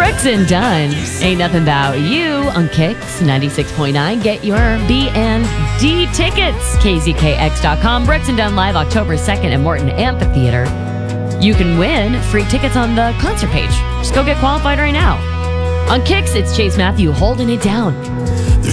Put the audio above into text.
Brooks and Dunn, Ain't Nothing About You on Kicks 96.9. Get your B&D tickets. KZKX.com. Brooks and Dunn live October 2nd at Morton Amphitheater. You can win free tickets on the concert page. Just go get qualified right now. On Kicks, it's Chase Matthew holding it down.